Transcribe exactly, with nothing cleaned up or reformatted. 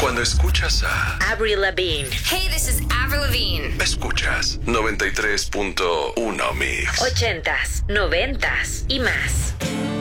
Cuando escuchas a Avril Lavigne. Hey, this is Avril Lavigne. Escuchas noventa y tres punto uno Mix. Ochentas, noventas y más.